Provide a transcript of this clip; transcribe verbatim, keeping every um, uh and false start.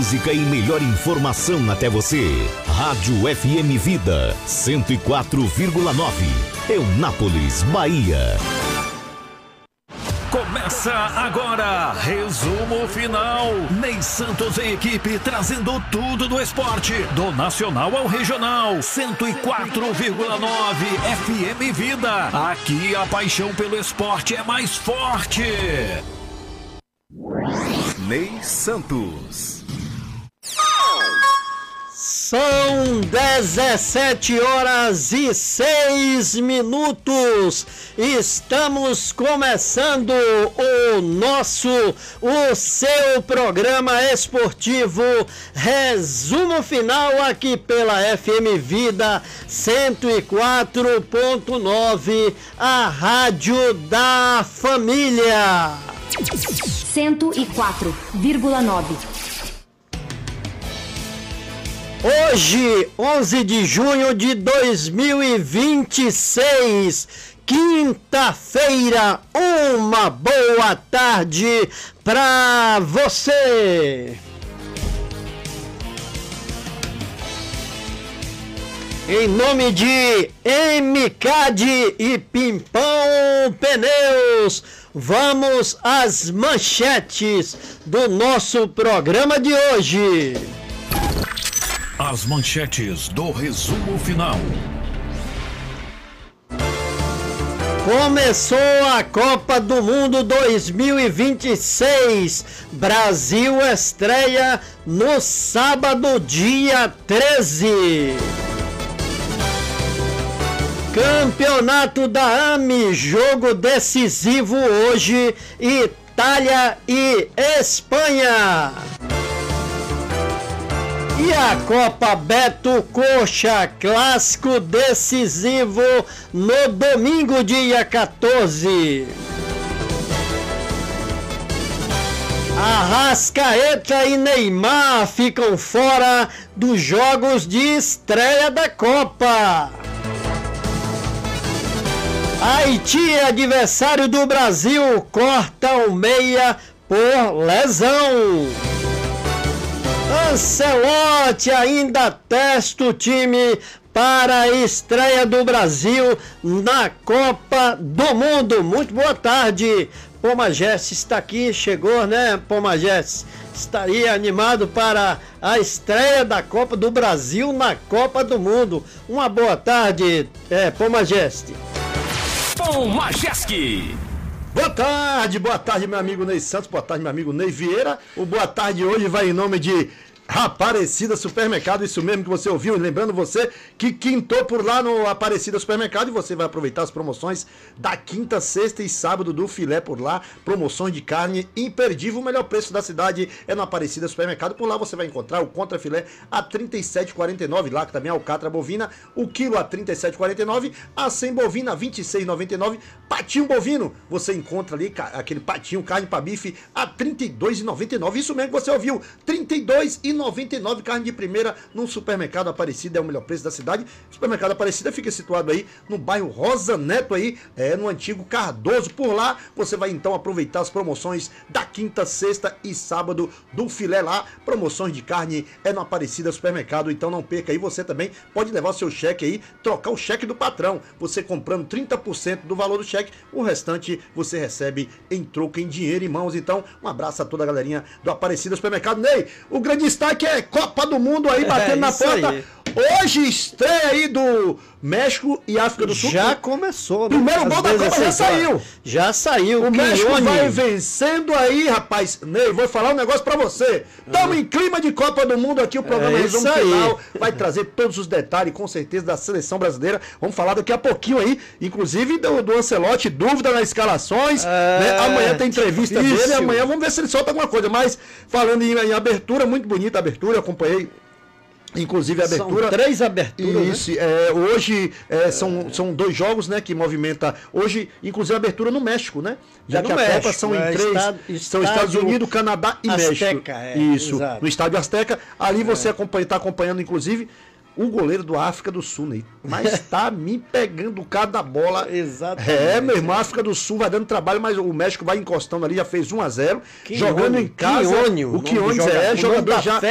música e melhor informação até você. Rádio F M Vida, cento e quatro vírgula nove. Eunápolis, Bahia. Começa agora, resumo final. Ney Santos em equipe, trazendo tudo do esporte, do nacional ao regional. cento e quatro vírgula nove F M Vida. Aqui a paixão pelo esporte é mais forte. Ney Santos. São dezessete horas e seis minutos. Estamos começando o nosso, o seu programa esportivo Resumo Final aqui pela F M Vida cento e quatro ponto nove, a rádio da família. cento e quatro vírgula nove. Hoje, onze de junho de dois mil e vinte e seis, quinta-feira, uma boa tarde para você. Em nome de M C A D e Pimpão Pneus, vamos às manchetes do nosso programa de hoje. As manchetes do resumo final. Começou a Copa do Mundo dois mil e vinte e seis. Brasil estreia no sábado, dia treze. Campeonato da A M E, jogo decisivo hoje, Itália e Espanha. E a Copa Beto Coxa, clássico decisivo no domingo, dia quatorze. Arrascaeta e Neymar ficam fora dos jogos de estreia da Copa. Haiti, adversário do Brasil, corta o meia por lesão. Ancelotti ainda testa o time para a estreia do Brasil na Copa do Mundo. Muito boa tarde. Pomagés está aqui, chegou, né, Pomagés? Estaria animado para a estreia da Copa do Brasil na Copa do Mundo. Uma boa tarde, é, Pomagés. Pomagés. Boa tarde, boa tarde, meu amigo Ney Santos, boa tarde, meu amigo Ney Vieira. O boa tarde hoje vai em nome de Aparecida Supermercado, isso mesmo que você ouviu. Lembrando você que quintou por lá no Aparecida Supermercado e você vai aproveitar as promoções da quinta, sexta e sábado do filé por lá. Promoções de carne imperdível, o melhor preço da cidade é no Aparecida Supermercado. Por lá você vai encontrar o contra filé a trinta e sete reais e quarenta e nove centavos, lá que também é a alcatra bovina, o quilo a trinta e sete reais e quarenta e nove centavos, a cem bovina a vinte e seis reais e noventa e nove centavos, patinho bovino, você encontra ali aquele patinho, carne para bife a trinta e dois reais e noventa e nove centavos, isso mesmo que você ouviu, trinta e dois reais e noventa e nove centavos, carne de primeira no Supermercado Aparecida, é o melhor preço da cidade. O Supermercado Aparecida fica situado aí no bairro Rosa Neto, aí, é, no antigo Cardoso. Por lá você vai então aproveitar as promoções da quinta, sexta e sábado do filé lá. Promoções de carne é no Aparecida Supermercado, então não perca aí. Você também pode levar o seu cheque aí, trocar o cheque do patrão. Você comprando trinta por cento do valor do cheque, o restante você recebe em troco em dinheiro em mãos. Então, um abraço a toda a galerinha do Aparecida Supermercado. Ney, o grande destaque é Copa do Mundo aí, batendo é, na porta. Aí. Hoje estreia aí do México e África do Sul. Já começou, né? Primeiro gol da Copa já saiu. Já saiu. O México vai vencendo aí, rapaz. Ney, vou falar um negócio pra você. Estamos ah. em clima de Copa do Mundo aqui, o programa é Resumo Final vai trazer todos os detalhes, com certeza, da seleção brasileira. Vamos falar daqui a pouquinho aí, inclusive do, do Ancelotti, dúvida nas escalações. É, né? Amanhã tem entrevista difícil. dele, amanhã vamos ver se ele solta alguma coisa. Mas falando em, em abertura, muito bonita a abertura, acompanhei. Inclusive a abertura. São três aberturas. Isso, né? é, hoje é, são, são dois jogos, né, que movimenta. Hoje, inclusive, a abertura no México, né? Já é que a México, Copa são é, em três. Estado, são Estados Unidos, Canadá e Azteca, México. É, Isso. Exato. No estádio Azteca. Ali você é. está acompanhando, inclusive, o goleiro do África do Sul, né? Mas tá me pegando cada bola. Exatamente. É, meu irmão, a África do Sul vai dando trabalho, mas o México vai encostando ali, já fez um a zero. Jogando em casa. Quione, o Quione é, jogador já.